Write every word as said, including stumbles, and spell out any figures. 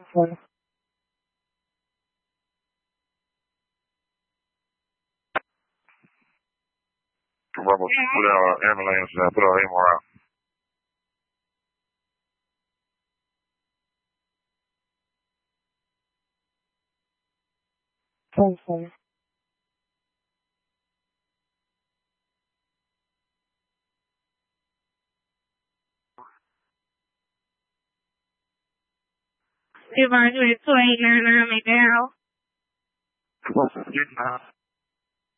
four. Vamos, put out an ambulance and put our M R out. ten four. Advise you at two eight nine nine McDowell. Come on, get now.